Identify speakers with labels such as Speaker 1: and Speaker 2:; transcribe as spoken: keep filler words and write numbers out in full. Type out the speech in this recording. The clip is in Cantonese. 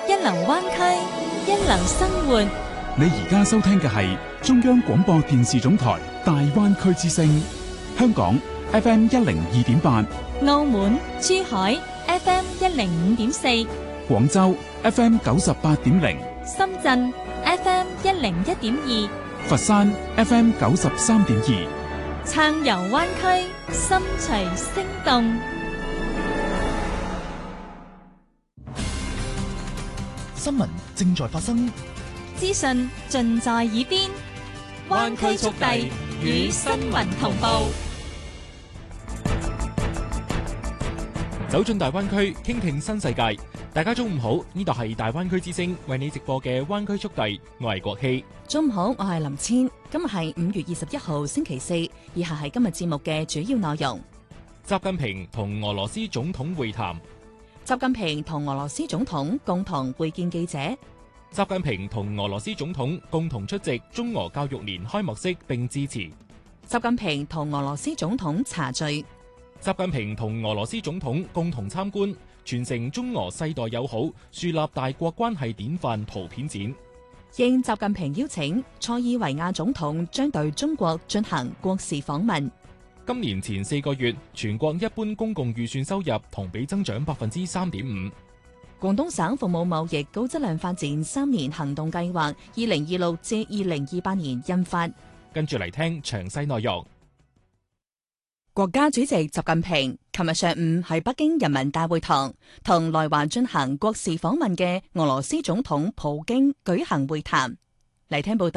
Speaker 1: 一流灣區，一流生活。
Speaker 2: 你而家收聽嘅係中央廣播電視總台大灣區之聲，香港 F M 一零二點八，
Speaker 1: 澳門、珠海 F M 一零五點四，
Speaker 2: 廣州 F M 九十八點零，
Speaker 1: 深圳 F M 一零一點二，
Speaker 2: 佛山 F M 九十三點二。
Speaker 1: 暢遊灣區，心隨聲動。
Speaker 3: 新聞正在發生，
Speaker 1: 資訊盡在耳邊，灣區速遞與新聞同步。
Speaker 4: 走進大灣區，傾聽新世界。大家中午好，呢度係大灣區之聲為你直播嘅灣區速遞，我係國希。
Speaker 5: 中午好，我係林千。今日係五月二十一號星期四，以下係今日節目嘅主要內容。
Speaker 4: 習近平同俄羅斯總統會談。
Speaker 5: 習近平同俄羅斯總統共同會見記者。
Speaker 4: 習近平同俄羅斯總統共同出席中俄教育年開幕式並致辭。
Speaker 5: 習近平同俄羅斯總統茶敘。
Speaker 4: 習近平同俄羅斯總統共同參觀傳承中俄世代友好、樹立大國關係典範圖片展。
Speaker 5: 應習近平邀請，塞爾維亞總統將對中國進行國事訪問。
Speaker 4: 今年前四個月，全國一般公共預算收入同比增長百分之三點五。
Speaker 5: 廣東省服務貿易高質量發展三年行動計劃二零二六至二零二八年印發。
Speaker 4: 跟住嚟聽詳細內容。
Speaker 5: 國家主席習近平琴日上午喺北京人民大會堂同來華進行國事訪問嘅俄羅斯總統普京舉行會談。嚟聽報道。